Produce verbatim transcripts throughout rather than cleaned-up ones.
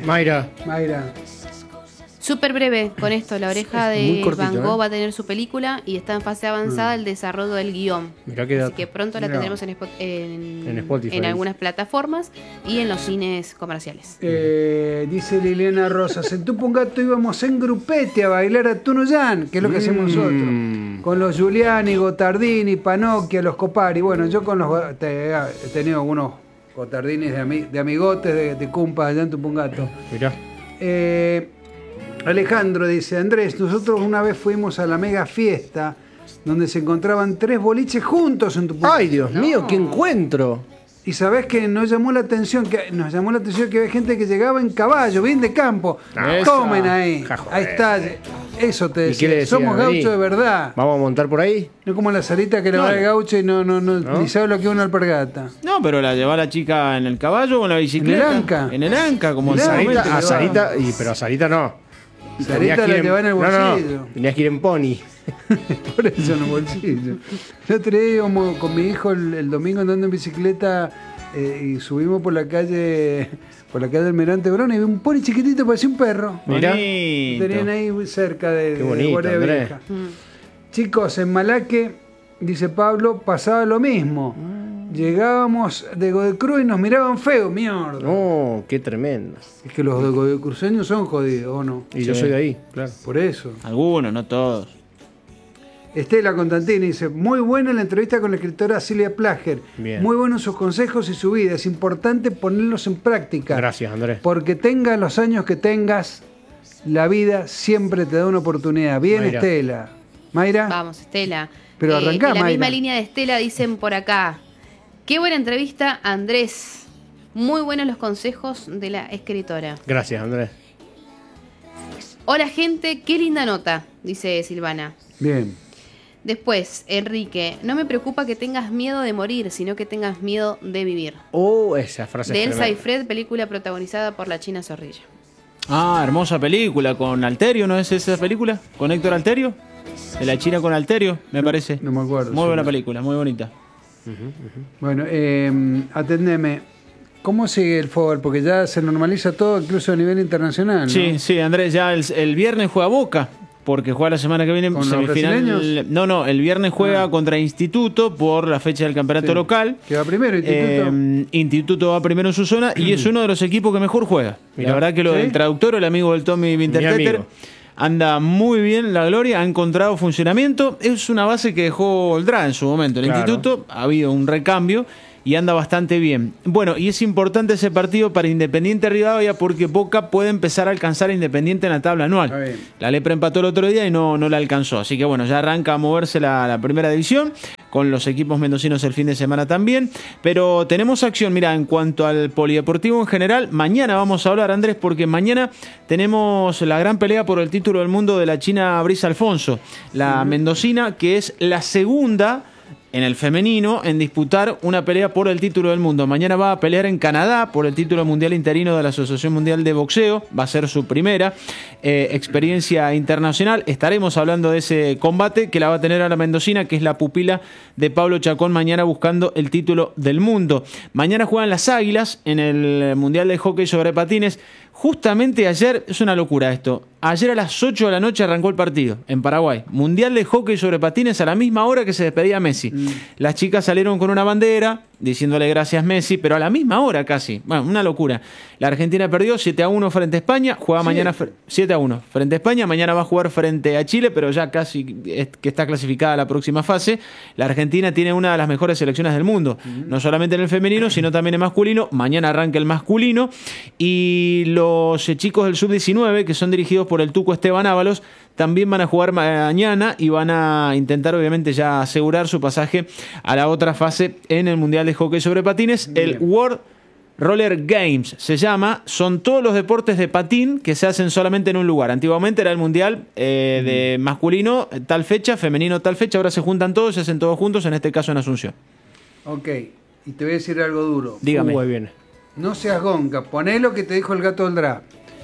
Mayra. Mayra. Súper breve con esto, La Oreja Muy de cortito, Van Gogh ¿eh? va a tener su película y está en fase avanzada mm. el desarrollo del guión. Mirá qué Así dato. que pronto la Mirá. tendremos en, Spot- en, En Spotify. en algunas plataformas y en los cines comerciales. Eh, dice Liliana Rosas, en Tupungato íbamos en grupete a bailar a Tunuyán, que es lo que hacemos nosotros. Mm. Con los Giuliani, Gotardini, Panocchia, los Copari. Bueno, yo con los te- he tenido algunos Gotardinis de, ami- de amigotes, de, de cumpas allá en Tupungato. Mirá. Eh, Alejandro dice, Andrés, nosotros una vez fuimos a la mega fiesta donde se encontraban tres boliches juntos en Tupungato. Ay, Dios No. mío, qué encuentro. Y sabés que nos llamó la atención, que nos llamó la atención que había gente que llegaba en caballo, bien de campo. Ah, Comen esa. ahí. Ja, joder. Ahí está. Eso te ¿Y qué le decía. decían? Somos Vení. gauchos de verdad. ¿Vamos a montar por ahí? No como la salita que le No. va de gaucho y no, no, no, ¿No? ni sabe lo que es una alpargata. No, pero la lleva la chica en el caballo o en la bicicleta. En el anca. En el anca, como En en el su anca. momento. Sarita, a le Sarita, y, pero a Sarita no. Sarita Tenías que la ir lleva en el no, no, bolsillo. no. Tenías que ir en pony. Por eso en el bolsillo. El otro día íbamos con mi hijo el, el domingo andando en bicicleta eh, y subimos por la calle por la calle Almirante Brown y vi un pony chiquitito, parecía un perro. Mirá. Bonito. Tenían ahí cerca de, Qué de bonito, Guardia Andrés. Vieja. Mm. Chicos, en Malaque, dice Pablo, pasaba lo mismo. Llegábamos de Godecruz y nos miraban feo, mierda. No, qué tremendo. Es que los de Godecruceños son jodidos, ¿o no? Y yo Sí. soy de ahí, claro. Por eso. Algunos, no todos. Estela Constantini dice, muy buena la entrevista con la escritora Silvia Plager. Bien. Muy buenos sus consejos y su vida. Es importante ponerlos en práctica. Gracias, Andrés. Porque tengas los años que tengas, la vida siempre te da una oportunidad. Bien, Mayra. Estela. Mayra. Vamos, Estela. Pero arrancá, en la Mayra. misma línea de Estela dicen por acá. Qué buena entrevista, Andrés. Muy buenos los consejos de la escritora. Gracias, Andrés. Hola gente, qué linda nota, dice Silvana. Bien. Después, Enrique, no me preocupa que tengas miedo de morir, sino que tengas miedo de vivir. Oh, esa frase De es Elsa y tremenda. Fred, película protagonizada por la China Zorrilla. Ah, hermosa película con Alterio, ¿no es esa película? ¿Con Héctor Alterio? De la China con Alterio, me parece. No me acuerdo. Muy buena Sí. película, muy bonita. Bueno, eh, atendeme. ¿Cómo sigue el fútbol? Porque ya se normaliza todo, incluso a nivel internacional, ¿no? Sí, sí, Andrés, ya el, el viernes juega Boca, porque juega la semana que viene ¿Con los semifinal. brasileños? No, no, el viernes juega Ah. contra Instituto por la fecha del campeonato Sí. local. Que va primero, Instituto. Eh, Instituto va primero en su zona y es uno de los equipos que mejor juega. Mirá. La verdad que lo ¿Sí? del traductor, el amigo del Tommy Winterstetter, amigo. anda muy bien la Gloria, ha encontrado funcionamiento. Es una base que dejó Oldra en su momento. El Claro. Instituto ha habido un recambio y anda bastante bien. Bueno, y es importante ese partido para Independiente Rivadavia porque Boca puede empezar a alcanzar a Independiente en la tabla Está anual. bien. La Lepra empató el otro día y no, no la alcanzó. Así que bueno, ya arranca a moverse la, la primera división con los equipos mendocinos el fin de semana también. Pero tenemos acción, mira, en cuanto al polideportivo en general, mañana vamos a hablar, Andrés, porque mañana tenemos la gran pelea por el título del mundo de la china Brisa Alfonso, la mendocina, que es la segunda en el femenino en disputar una pelea por el título del mundo. Mañana va a pelear en Canadá por el título mundial interino de la Asociación Mundial de Boxeo. Va a ser su primera eh, experiencia internacional. Estaremos hablando de ese combate que la va a tener a la mendocina, que es la pupila de Pablo Chacón, mañana buscando el título del mundo. Mañana juegan las Águilas en el Mundial de Hockey sobre Patines. Justamente ayer, es una locura esto, ayer a las ocho de la noche arrancó el partido en Paraguay. Mundial de Hockey sobre Patines a la misma hora que se despedía Messi. Mm. Las chicas salieron con una bandera diciéndole gracias Messi, pero a la misma hora casi. Bueno, una locura. La Argentina perdió siete a uno frente a España, juega sí. mañana siete a uno frente a España, mañana va a jugar frente a Chile, pero ya casi es, que está clasificada a la próxima fase. La Argentina tiene una de las mejores selecciones del mundo, mm. no solamente en el femenino, sino también en masculino. Mañana arranca el masculino y los chicos del sub diecinueve, que son dirigidos por el Tuco Esteban Ábalos, también van a jugar mañana y van a intentar obviamente ya asegurar su pasaje a la otra fase en el Mundial de Hockey sobre Patines. Bien. El World Roller Games se llama, son todos los deportes de patín que se hacen solamente en un lugar. Antiguamente era el Mundial eh, mm. de masculino tal fecha, femenino tal fecha, ahora se juntan todos, se hacen todos juntos, en este caso en Asunción. Ok, y te voy a decir algo duro. Dígame. Muy bien. No seas gonca, poné lo que te dijo el gato Oldra.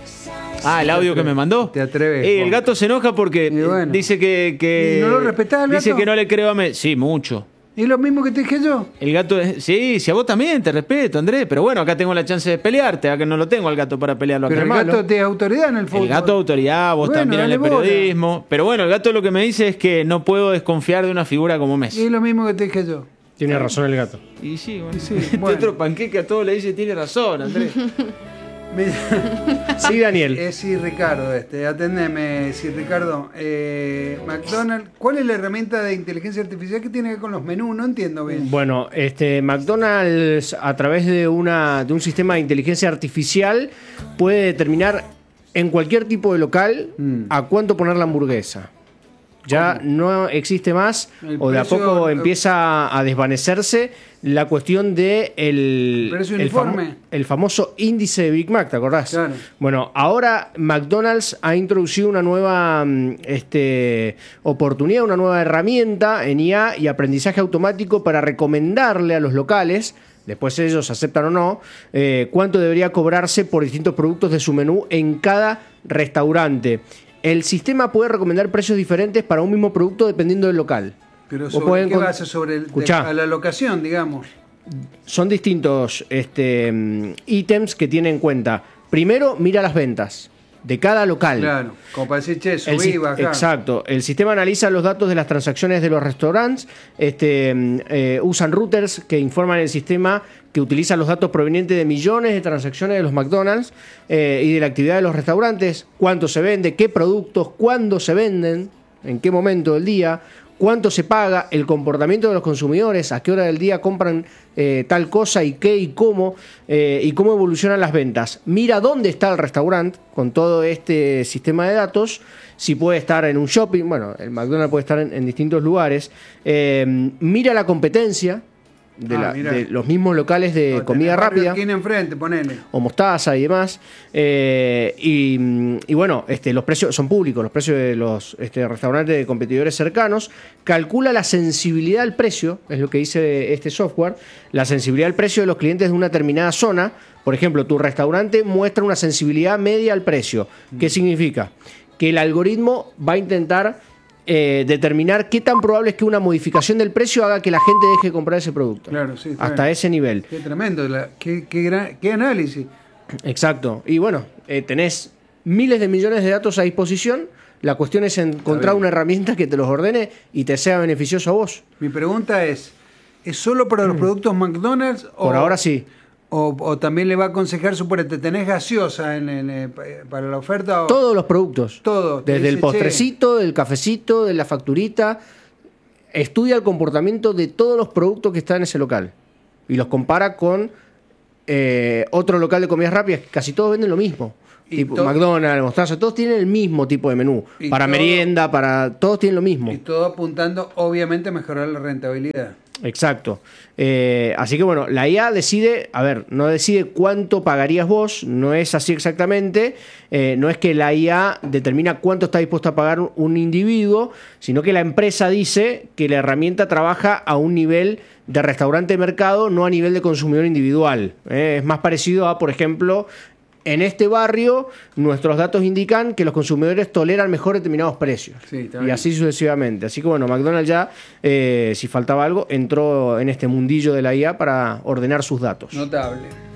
Ah, el audio que me mandó. Te atreves. Eh, el gato se enoja porque bueno. dice que, que ¿Y no lo respetás al dice gato? que no le creo a Messi. Sí, mucho. ¿Y lo mismo que te dije yo? El gato, es- sí, si a vos también, te respeto, Andrés, pero bueno, acá tengo la chance de pelearte, acá no lo tengo al gato para pelearlo. Acá Pero el es malo. gato te da autoridad en el fútbol. El gato autoridad, vos Bueno, también en dale el bola. periodismo. Pero bueno, el gato lo que me dice es que no puedo desconfiar de una figura como Y Messi. lo mismo que te dije yo. Tiene razón el gato. Y sí, bueno. Y sí, Este bueno. otro panqueque a todo le dice, tiene razón, Andrés. Me- Sí, Daniel. Es sí, Ricardo, este, atendeme, sí, Ricardo. Eh, McDonald's, ¿cuál es la herramienta de inteligencia artificial que tiene que ver con los menús? No entiendo bien. Bueno, este McDonald's a través de una de un sistema de inteligencia artificial puede determinar en cualquier tipo de local Mm. a cuánto poner la hamburguesa. Ya no existe más, El o de a precio- poco empieza a desvanecerse la cuestión de el, Precio el, famo- uniforme. el famoso índice de Big Mac, ¿te acordás? Claro. Bueno, ahora McDonald's ha introducido una nueva mm, este, oportunidad, una nueva herramienta en I A y aprendizaje automático para recomendarle a los locales, después ellos aceptan o no, eh, cuánto debería cobrarse por distintos productos de su menú en cada restaurante. El sistema puede recomendar precios diferentes para un mismo producto dependiendo del local. Pero Vos sobre podés qué encont- base, sobre el, de- Escuchá. a la locación, digamos. Son distintos este, mm, ítems que tiene en cuenta. Primero, mira las ventas de cada local. Claro, como para decir, che, El subí, sis- bajá. Exacto. El sistema analiza los datos de las transacciones de los restaurantes. Este, mm, eh, usan routers que informan el sistema que utiliza los datos provenientes de millones de transacciones de los McDonald's eh, y de la actividad de los restaurantes. Cuánto se vende, qué productos, cuándo se venden, en qué momento del día, cuánto se paga, el comportamiento de los consumidores, a qué hora del día compran eh, tal cosa y qué y cómo, eh, y cómo evolucionan las ventas. Mira dónde está el restaurante con todo este sistema de datos, si puede estar en un shopping, bueno, el McDonald's puede estar en, en distintos lugares. Eh, mira la competencia de, Ah, la- mirá. de los mismos locales de No, comida tenés Burger rápida King enfrente, ponele. o mostaza y demás. Eh, y, y bueno, este, los precios son públicos, los precios de los este, restaurantes de competidores cercanos. Calcula la sensibilidad al precio, es lo que dice este software, la sensibilidad al precio de los clientes de una determinada zona. Por ejemplo, tu restaurante muestra una sensibilidad media al precio. ¿Qué significa? Que el algoritmo va a intentar eh, determinar qué tan probable es que una modificación del precio haga que la gente deje de comprar ese producto. Claro, sí, está Hasta bien. ese nivel. Qué tremendo, la- qué, qué, gran- qué análisis. Exacto. Y bueno, eh, tenés miles de millones de datos a disposición. La cuestión es encontrar bien. una herramienta que te los ordene y te sea beneficioso a vos. Mi pregunta es, ¿es solo para los productos McDonald's? O, Mm. Por ahora sí. O, o también le va a aconsejar, suponete, tenés gaseosa en, en, eh, pa- para la oferta? O, Todos los productos. Todo. Te Desde el dice, postrecito, del cafecito, de la facturita. Estudia el comportamiento de todos los productos que están en ese local. Y los compara con eh, otro local de comidas rápidas. Que casi todos venden lo mismo. Y Tipo to- McDonald's, Mostaza, todos tienen el mismo tipo de menú. Y Para todo- merienda, para. Todos tienen lo mismo. Y todo apuntando, obviamente, a mejorar la rentabilidad. Exacto. Eh, así que bueno, la I A decide, a ver, no decide cuánto pagarías vos, no es así exactamente, eh, no es que la I A determina cuánto está dispuesto a pagar un- un individuo, sino que la empresa dice que la herramienta trabaja a un nivel de restaurante de mercado, no a nivel de consumidor individual. Eh, es más parecido a, por ejemplo, en este barrio, nuestros datos indican que los consumidores toleran mejor determinados precios. Sí, está y bien. así sucesivamente. Así que bueno, McDonald's ya, eh, si faltaba algo, entró en este mundillo de la I A para ordenar sus datos. Notable.